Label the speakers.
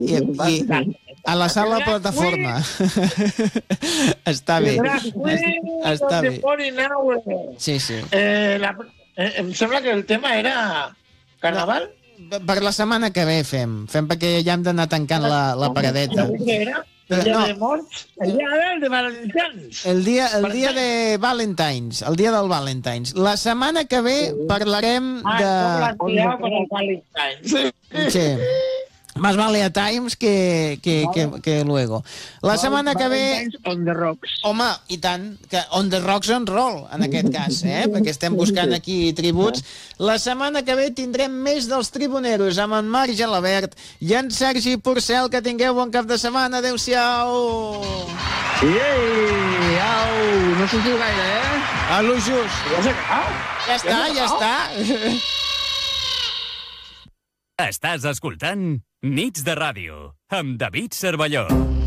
Speaker 1: I a la sala plataforma. Està bé. Està bé. Sí.
Speaker 2: Em sembla que el tema era Carnaval?
Speaker 1: Per la setmana que ve fem perquè ja hem d'anar tancant la paradeta.
Speaker 2: El dia de morts? El dia de Valentins.
Speaker 1: El dia de Valentines, el dia del Valentines. La setmana que ve parlarem de...
Speaker 2: Con el Valentines.
Speaker 1: Sí. Más vale a Times que luego. La setmana que ve...
Speaker 2: On the rocks.
Speaker 1: Home, i tant, que on the rocks on roll, en aquest cas, perquè estem buscant aquí tributs. La setmana que ve tindrem més dels tribuneros amb en Marc Gelabert i en Sergi Porcel. Que tingueu bon cap de setmana. Adéu-siau.
Speaker 2: Ei, au, no sentiu gaire,
Speaker 1: A lo just. Ja està.
Speaker 3: Estàs escoltant Nits de Ràdio amb David Cervelló.